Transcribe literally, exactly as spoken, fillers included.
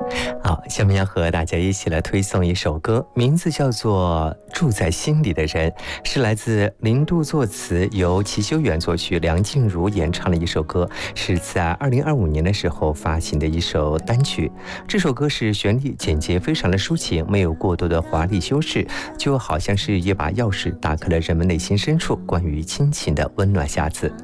好，下面要和大家一起来推送一首歌，名字叫做《住在心里的人》，是来自林度作词，由齐修远作曲，梁静茹演唱的一首歌，是在二零二五年的时候发行的一首单曲。这首歌是旋律简洁，非常的抒情，没有过多的华丽修饰，就好像是一把钥匙打开了人们内心深处关于亲情的温暖匣子。